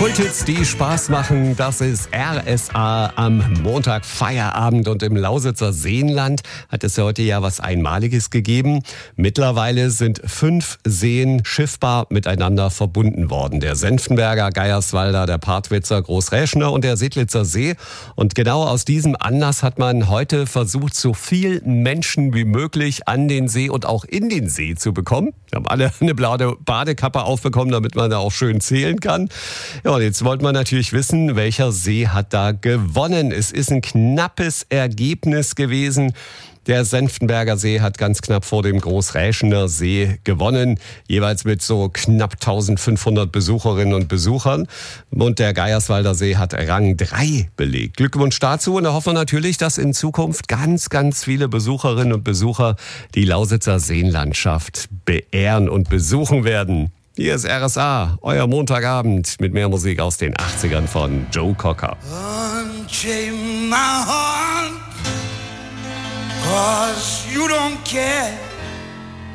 Kulthits, die Spaß machen, das ist RSA am Montag Feierabend. Und im Lausitzer Seenland hat es heute ja was Einmaliges gegeben. Mittlerweile sind 5 Seen schiffbar miteinander verbunden worden. Der Senftenberger, Geierswalder, der Partwitzer, Großräschner und der Sedlitzer See. Und genau aus diesem Anlass hat man heute versucht, so viel Menschen wie möglich an den See und auch in den See zu bekommen. Wir haben alle eine blaue Badekappe aufbekommen, damit man da auch schön zählen kann. Ja, und jetzt wollte man natürlich wissen, welcher See hat da gewonnen. Es ist ein knappes Ergebnis gewesen. Der Senftenberger See hat ganz knapp vor dem Großräschener See gewonnen, jeweils mit so knapp 1500 Besucherinnen und Besuchern. Und der Geierswalder See hat Rang 3 belegt. Glückwunsch dazu, und da hoffen wir natürlich, dass in Zukunft ganz, ganz viele Besucherinnen und Besucher die Lausitzer Seenlandschaft beehren und besuchen werden. Hier ist RSA, euer Montagabend mit mehr Musik aus den 80ern von Joe Cocker. Unchain my heart, 'cause you don't care.